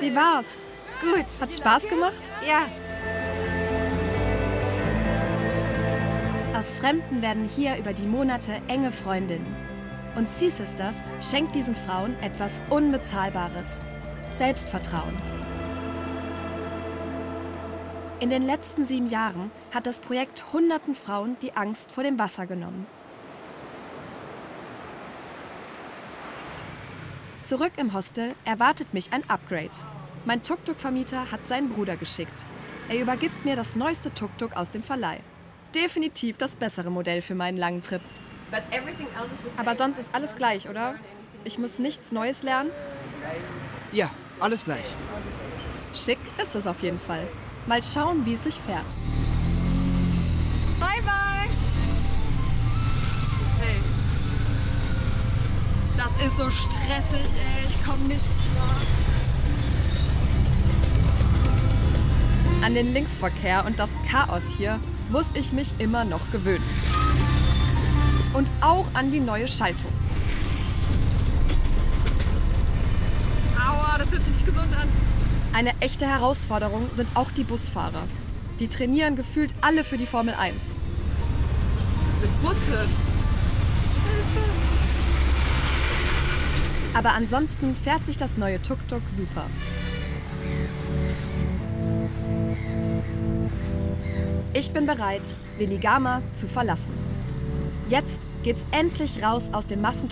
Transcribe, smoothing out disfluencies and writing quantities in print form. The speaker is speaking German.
Wie war's? Gut. Hat's Spaß gemacht? Ja. Aus Fremden werden hier über die Monate enge Freundinnen. Und Sea Sisters schenkt diesen Frauen etwas Unbezahlbares: Selbstvertrauen. In den letzten 7 Jahren hat das Projekt hunderten Frauen die Angst vor dem Wasser genommen. Zurück im Hostel erwartet mich ein Upgrade. Mein Tuk-Tuk-Vermieter hat seinen Bruder geschickt. Er übergibt mir das neueste Tuk-Tuk aus dem Verleih. Definitiv das bessere Modell für meinen langen Trip. Aber sonst ist alles gleich, oder? Ich muss nichts Neues lernen? Ja, alles gleich. Schick ist es auf jeden Fall. Mal schauen, wie es sich fährt. Bye, bye. Hey. Das ist so stressig, ey. Ich komm nicht klar. An den Linksverkehr und das Chaos hier muss ich mich immer noch gewöhnen. Und auch an die neue Schaltung. Aua, das hört sich nicht gesund an. Eine echte Herausforderung sind auch die Busfahrer. Die trainieren gefühlt alle für die Formel 1. Diese Busse. Aber ansonsten fährt sich das neue Tuk-Tuk super. Ich bin bereit, Weligama zu verlassen. Jetzt geht's endlich raus aus den Massen